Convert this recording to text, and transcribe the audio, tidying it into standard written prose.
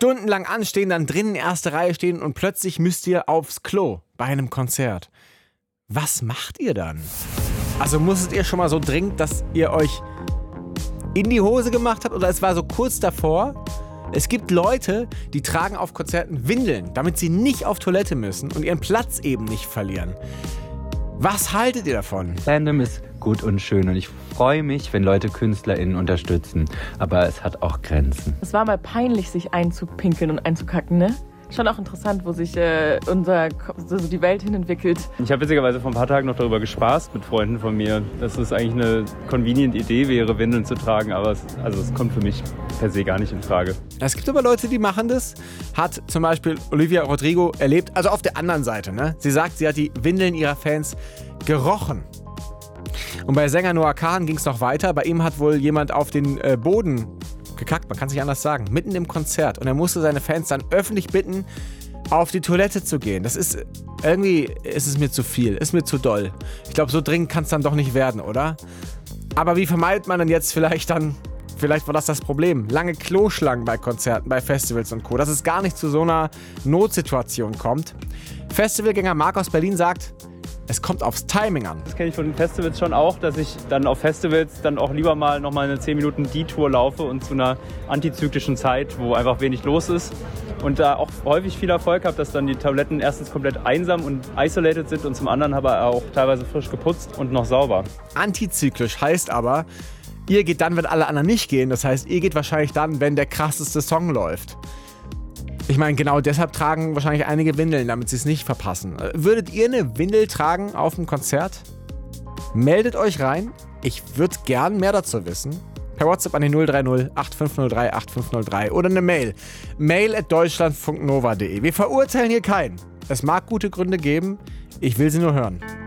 stundenlang anstehen, dann drinnen erste Reihe stehen und plötzlich müsst ihr aufs Klo bei einem Konzert. Was macht ihr dann? Also musstet ihr schon mal so dringend, dass ihr euch in die Hose gemacht habt oder es war so kurz davor? Es gibt Leute, die tragen auf Konzerten Windeln, damit sie nicht auf Toilette müssen und ihren Platz eben nicht verlieren. Was haltet ihr davon? Fandom ist gut und schön und ich freue mich, wenn Leute KünstlerInnen unterstützen. Aber es hat auch Grenzen. Es war mal peinlich, sich einzupinkeln und einzukacken, ne? Schon auch interessant, wo sich die Welt hin entwickelt. Ich habe witzigerweise vor ein paar Tagen noch darüber gespaßt mit Freunden von mir, dass es eigentlich eine convenient Idee wäre, Windeln zu tragen, aber es kommt für mich per se gar nicht in Frage. Es gibt aber Leute, die machen das. Hat zum Beispiel Olivia Rodrigo erlebt, also auf der anderen Seite, ne? Sie sagt, sie hat die Windeln ihrer Fans gerochen. Und bei Sänger Noah Kahan ging es noch weiter. Bei ihm hat wohl jemand auf den Boden gekackt, man kann es nicht anders sagen, mitten im Konzert. Und er musste seine Fans dann öffentlich bitten, auf die Toilette zu gehen. Das ist, irgendwie ist es mir zu viel, ist mir zu doll. Ich glaube, so dringend kann es dann doch nicht werden, oder? Aber wie vermeidet man denn jetzt vielleicht war das Problem, lange Kloschlangen bei Konzerten, bei Festivals und Co., dass es gar nicht zu so einer Notsituation kommt? Festivalgänger Marc aus Berlin sagt, es kommt aufs Timing an. Das kenne ich von den Festivals schon auch, dass ich dann auf Festivals dann auch lieber mal nochmal eine 10 Minuten Detour laufe und zu einer antizyklischen Zeit, wo einfach wenig los ist und da auch häufig viel Erfolg habe, dass dann die Toiletten erstens komplett einsam und isolated sind und zum anderen aber auch teilweise frisch geputzt und noch sauber. Antizyklisch heißt aber, ihr geht dann, wenn alle anderen nicht gehen. Das heißt, ihr geht wahrscheinlich dann, wenn der krasseste Song läuft. Ich meine, genau deshalb tragen wahrscheinlich einige Windeln, damit sie es nicht verpassen. Würdet ihr eine Windel tragen auf dem Konzert? Meldet euch rein. Ich würde gern mehr dazu wissen. Per WhatsApp an die 030 8503 8503 oder eine Mail. mail@deutschlandfunknova.de. Wir verurteilen hier keinen. Es mag gute Gründe geben. Ich will sie nur hören.